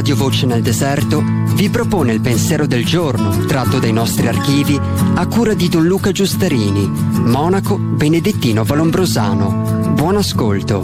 Radio Voce nel Deserto vi propone il pensiero del giorno, tratto dai nostri archivi, a cura di Don Luca Giustarini, monaco benedettino valombrosano. Buon ascolto.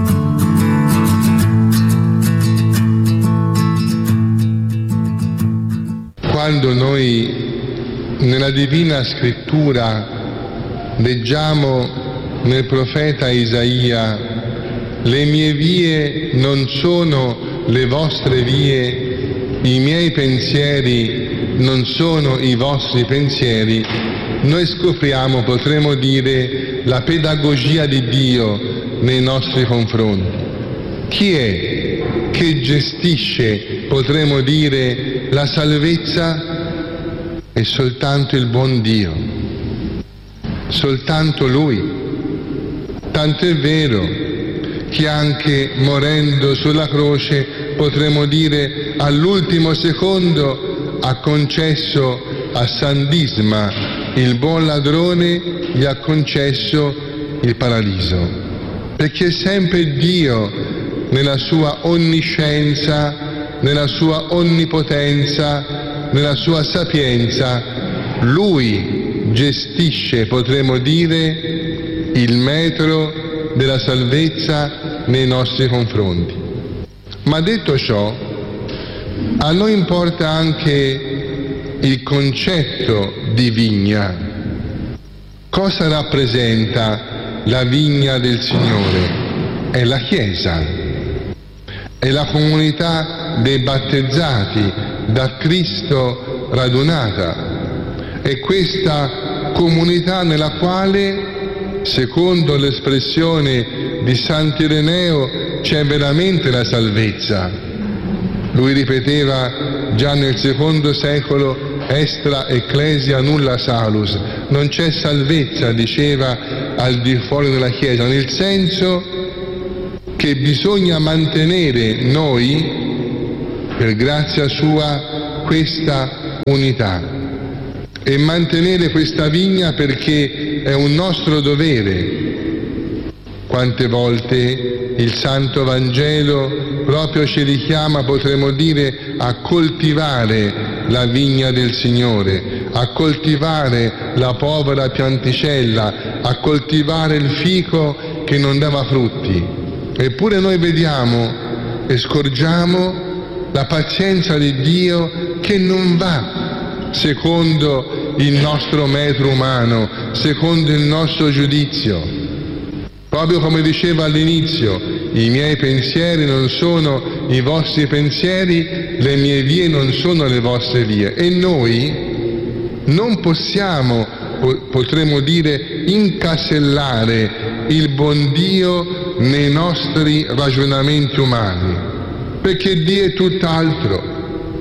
Quando noi nella Divina Scrittura leggiamo nel profeta Isaia: le mie vie non sono le vostre vie, i miei pensieri non sono i vostri pensieri, noi scopriamo, potremmo dire, la pedagogia di Dio nei nostri confronti. Chi è che gestisce, potremmo dire, la salvezza? È soltanto il buon Dio, soltanto Lui. Tanto è vero che anche morendo sulla croce, potremmo dire, all'ultimo secondo ha concesso a San Disma, il buon ladrone, gli ha concesso il paradiso. Perché è sempre Dio, nella sua onniscienza, nella sua onnipotenza, nella sua sapienza, Lui gestisce, potremmo dire, il metro della salvezza nei nostri confronti. Ma detto ciò, a noi importa anche il concetto di vigna. Cosa rappresenta la vigna del Signore? È la Chiesa, è la comunità dei battezzati, da Cristo radunata. È questa comunità nella quale, secondo l'espressione di Sant'Ireneo, c'è veramente la salvezza. Lui ripeteva già nel secondo secolo: extra ecclesia nulla salus. Non c'è salvezza, diceva, al di fuori della Chiesa, nel senso che bisogna mantenere noi, per grazia sua, questa unità. E mantenere questa vigna perché è un nostro dovere. Quante volte il Santo Vangelo proprio ci richiama, potremmo dire, a coltivare la vigna del Signore, a coltivare la povera pianticella, a coltivare il fico che non dava frutti. Eppure noi vediamo e scorgiamo la pazienza di Dio che non va secondo il nostro metro umano, secondo il nostro giudizio. Proprio come diceva all'inizio: i miei pensieri non sono i vostri pensieri, le mie vie non sono le vostre vie. E noi non possiamo, potremmo dire, incasellare il buon Dio nei nostri ragionamenti umani, perché Dio è tutt'altro.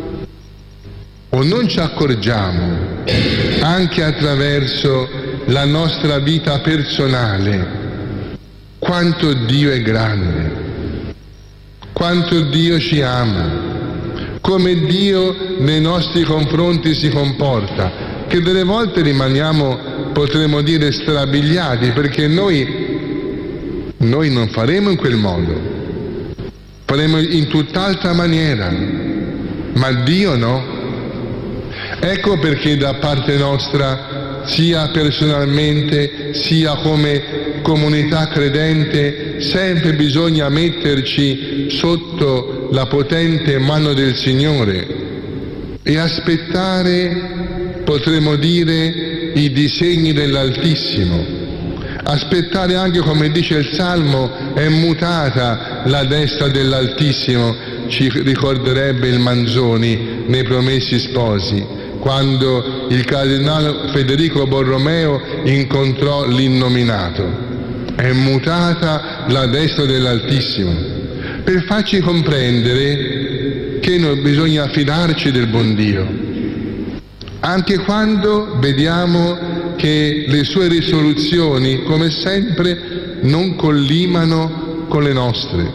O non ci accorgiamo, anche attraverso la nostra vita personale, quanto Dio è grande, quanto Dio ci ama, come Dio nei nostri confronti si comporta, che delle volte rimaniamo, potremmo dire, strabiliati, perché noi non faremo in quel modo, faremo in tutt'altra maniera, ma Dio no. Ecco perché da parte nostra, sia personalmente sia come comunità credente, sempre bisogna metterci sotto la potente mano del Signore e aspettare, potremmo dire, i disegni dell'Altissimo. Aspettare anche, come dice il Salmo, è mutata la destra dell'Altissimo, ci ricorderebbe il Manzoni nei Promessi Sposi, quando il cardinale Federico Borromeo incontrò l'innominato. È mutata la destra dell'Altissimo, per farci comprendere che noi bisogna fidarci del buon Dio, anche quando vediamo che le sue risoluzioni, come sempre, non collimano con le nostre.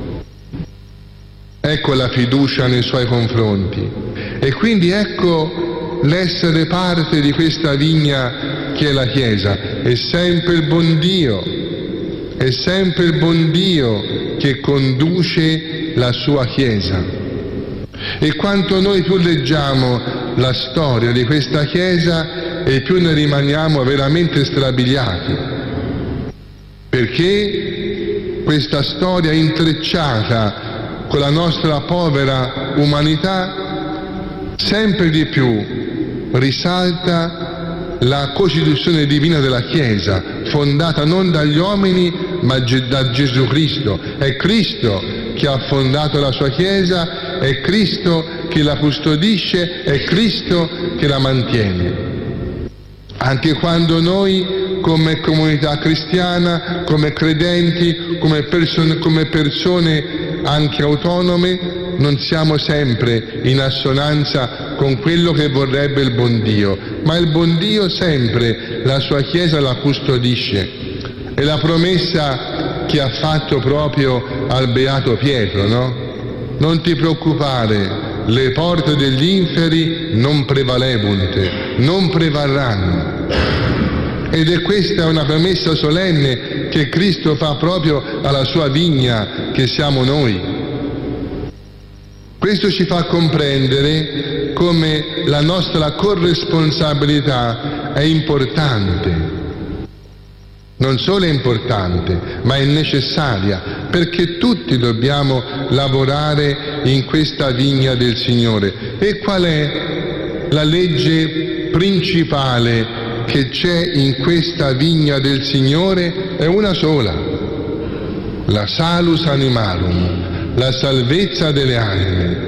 Ecco la fiducia nei suoi confronti. E quindi ecco l'essere parte di questa vigna che è la Chiesa. È sempre il buon Dio, è sempre il buon Dio che conduce la sua Chiesa. E quanto noi più leggiamo la storia di questa Chiesa e più ne rimaniamo veramente strabiliati, perché questa storia intrecciata con la nostra povera umanità sempre di più risalta la costituzione divina della Chiesa, fondata non dagli uomini ma da Gesù Cristo. È Cristo che ha fondato la sua Chiesa, è Cristo che la custodisce, è Cristo che la mantiene. Anche quando noi, come comunità cristiana, come credenti, come persone anche autonome, non siamo sempre in assonanza con quello che vorrebbe il buon Dio, ma il buon Dio sempre la sua Chiesa la custodisce. È la promessa che ha fatto proprio al beato Pietro, no? Non ti preoccupare, le porte degli inferi non prevalebunte, non prevarranno. Ed è questa una promessa solenne che Cristo fa proprio alla sua vigna, che siamo noi. Questo ci fa comprendere come la nostra corresponsabilità è importante. Non solo è importante, ma è necessaria, perché tutti dobbiamo lavorare in questa vigna del Signore. E qual è la legge principale che c'è in questa vigna del Signore? È una sola: la salus animarum, la salvezza delle anime.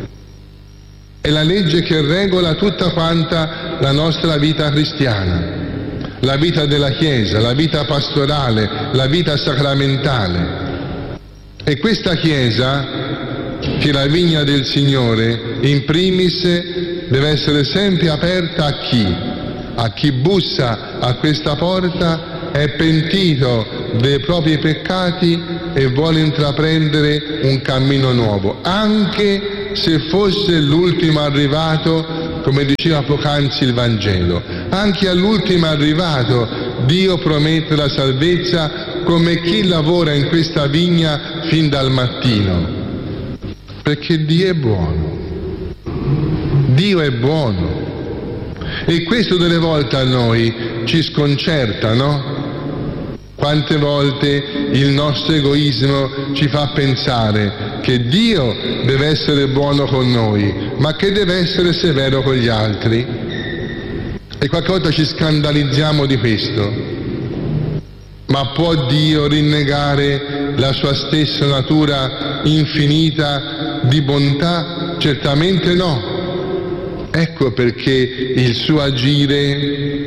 È la legge che regola tutta quanta la nostra vita cristiana, la vita della Chiesa, la vita pastorale, la vita sacramentale. E questa Chiesa, che è la vigna del Signore, in primis deve essere sempre aperta a chi? A chi bussa a questa porta, è pentito dei propri peccati e vuole intraprendere un cammino nuovo, anche se fosse l'ultimo arrivato, come diceva poc'anzi il Vangelo. Anche all'ultimo arrivato Dio promette la salvezza, come chi lavora in questa vigna fin dal mattino, perché Dio è buono. Dio è buono. E questo delle volte a noi ci sconcerta, no? Quante volte il nostro egoismo ci fa pensare che Dio deve essere buono con noi, ma che deve essere severo con gli altri. E qualche volta ci scandalizziamo di questo. Ma può Dio rinnegare la sua stessa natura infinita di bontà? Certamente no. Ecco perché il suo agire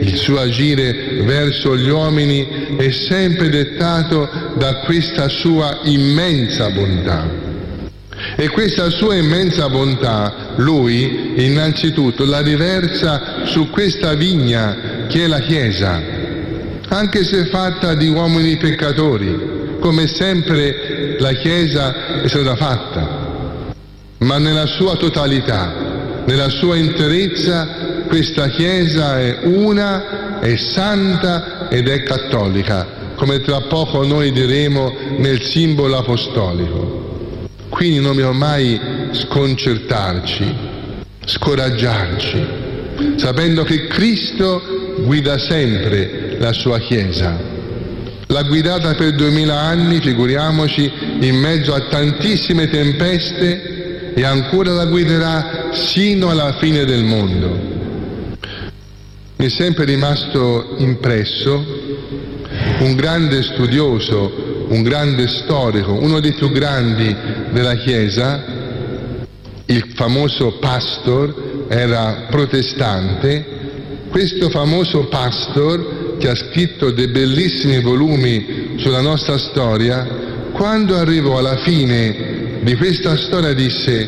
verso gli uomini è sempre dettato da questa sua immensa bontà. E questa sua immensa bontà Lui innanzitutto la riversa su questa vigna che è la Chiesa, anche se fatta di uomini peccatori, come sempre la Chiesa è stata fatta, ma nella sua totalità, nella sua interezza, questa Chiesa è una, è santa ed è cattolica, come tra poco noi diremo nel simbolo apostolico. Quindi non dobbiamo mai sconcertarci, scoraggiarci, sapendo che Cristo guida sempre la sua Chiesa. L'ha guidata per 2000 anni, figuriamoci, in mezzo a tantissime tempeste, e ancora la guiderà sino alla fine del mondo. Mi è sempre rimasto impresso un grande studioso, un grande storico, uno dei più grandi della Chiesa, il famoso Pastor, era protestante. Questo famoso Pastor, che ha scritto dei bellissimi volumi sulla nostra storia, quando arrivò alla fine di questa storia disse: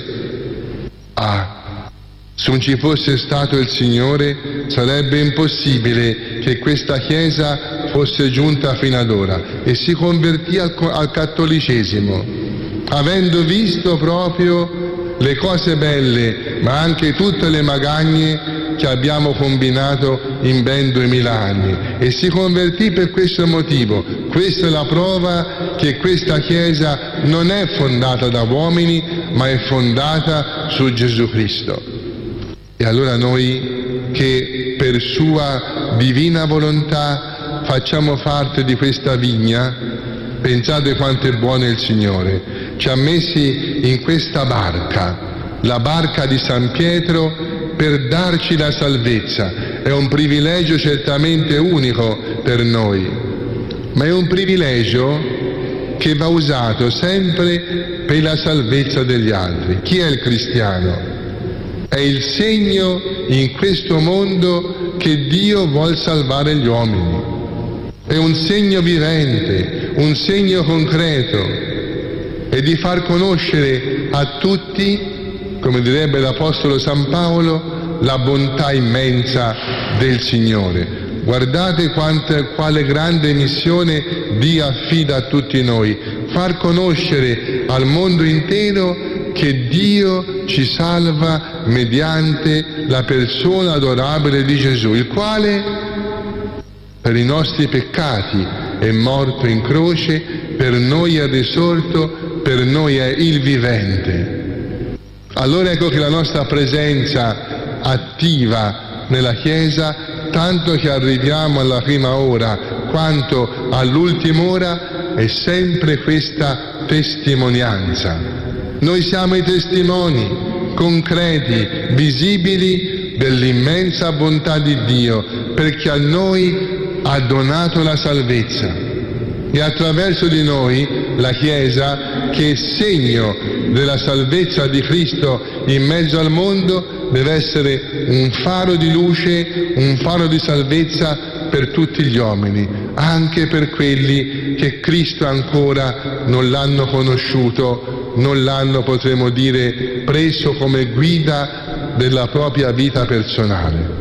se non ci fosse stato il Signore sarebbe impossibile che questa Chiesa fosse giunta fino ad ora. E si convertì al cattolicesimo, avendo visto proprio le cose belle, ma anche tutte le magagne che abbiamo combinato in ben 2000 anni, e si convertì per questo motivo. Questa è la prova che questa Chiesa non è fondata da uomini, ma è fondata su Gesù Cristo. E allora noi, che per sua divina volontà facciamo parte di questa vigna, pensate quanto è buono il Signore. Ci ha messi in questa barca, la barca di San Pietro, per darci la salvezza. È un privilegio certamente unico per noi, ma è un privilegio che va usato sempre per la salvezza degli altri. Chi è il cristiano? È il segno in questo mondo che Dio vuol salvare gli uomini. È un segno vivente, un segno concreto, e di far conoscere a tutti, come direbbe l'Apostolo San Paolo, la bontà immensa del Signore. Guardate quale grande missione Dio affida a tutti noi: far conoscere al mondo intero che Dio ci salva mediante la persona adorabile di Gesù, il quale per i nostri peccati è morto in croce, per noi è risorto, per noi è il vivente. Allora ecco che la nostra presenza attiva nella Chiesa, tanto che arriviamo alla prima ora quanto all'ultima ora, è sempre questa testimonianza. Noi siamo i testimoni concreti, visibili dell'immensa bontà di Dio, perché a noi ha donato la salvezza, e attraverso di noi la Chiesa, che è segno della salvezza di Cristo in mezzo al mondo, deve essere un faro di luce, un faro di salvezza per tutti gli uomini, anche per quelli che Cristo ancora non l'hanno conosciuto, non l'hanno, potremmo dire, preso come guida della propria vita personale.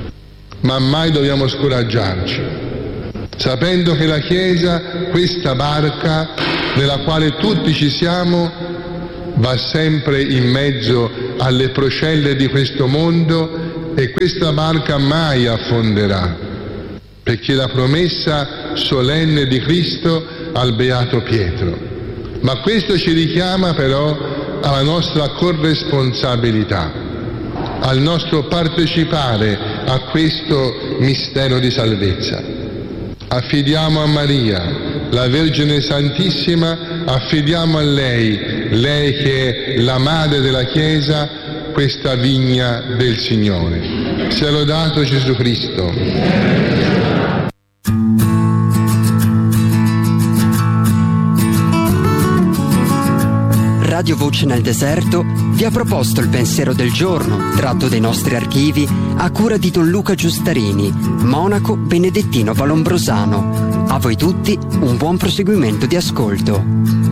Ma mai dobbiamo scoraggiarci, sapendo che la Chiesa, questa barca nella quale tutti ci siamo, va sempre in mezzo alle procelle di questo mondo, e questa barca mai affonderà, perché è la promessa solenne di Cristo al Beato Pietro. Ma questo ci richiama però alla nostra corresponsabilità, al nostro partecipare a questo mistero di salvezza. Affidiamo a Maria, la Vergine Santissima, affidiamo a lei che è la madre della Chiesa, questa vigna del Signore. Sia lodato Gesù Cristo. Radio Voce nel Deserto vi ha proposto il pensiero del giorno, tratto dai nostri archivi, a cura di Don Luca Giustarini, monaco benedettino valombrosano. A voi tutti un buon proseguimento di ascolto.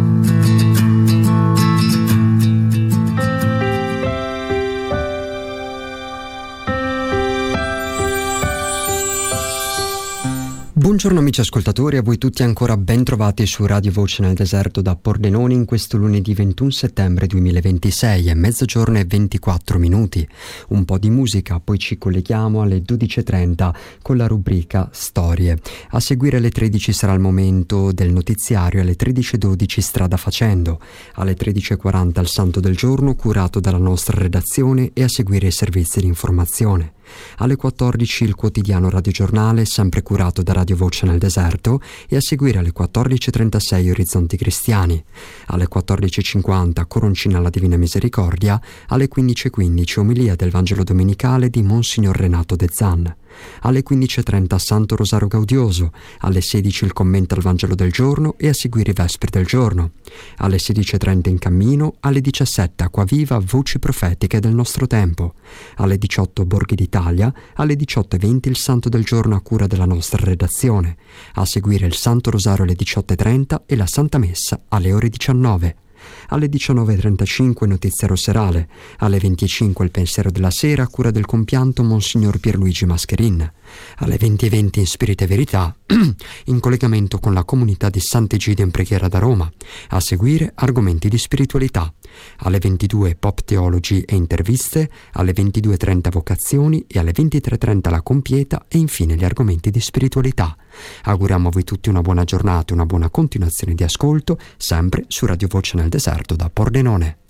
Buongiorno amici ascoltatori, a voi tutti ancora ben trovati su Radio Voce nel Deserto da Pordenone in questo lunedì 21 settembre 2026, è mezzogiorno e 24 minuti. Un po' di musica, poi ci colleghiamo alle 12.30 con la rubrica Storie. A seguire alle 13 sarà il momento del notiziario, alle 13.12 Strada Facendo, alle 13.40 il Santo del Giorno curato dalla nostra redazione e a seguire i servizi di informazione. Alle 14 il quotidiano radiogiornale, sempre curato da Radio Voce nel Deserto, e a seguire alle 14.36 Orizzonti Cristiani. Alle 14.50 Coroncina alla Divina Misericordia, alle 15.15 Omelia del Vangelo Domenicale di Monsignor Renato De Zan. Alle 15.30 Santo Rosario Gaudioso, alle 16 il commento al Vangelo del giorno e a seguire i Vespri del giorno. Alle 16.30 In Cammino, alle 17 Acquaviva Voci profetiche del nostro tempo. Alle 18 Borghi d'Italia, alle 18.20 il Santo del giorno a cura della nostra redazione. A seguire il Santo Rosario alle 18.30 e la Santa Messa alle ore 19. Alle 19.35 notiziario serale, alle 25 il pensiero della sera a cura del compianto Monsignor Pierluigi Mascherin, alle 20.20 in Spirito e Verità in collegamento con la comunità di Sant'Egidio in preghiera da Roma, a seguire argomenti di spiritualità, alle 22 Pop Theology e interviste, alle 22.30 vocazioni e alle 23.30 la compieta e infine gli argomenti di spiritualità. Auguriamo a voi tutti una buona giornata e una buona continuazione di ascolto, sempre su Radio Voce nel Deserto da Pordenone.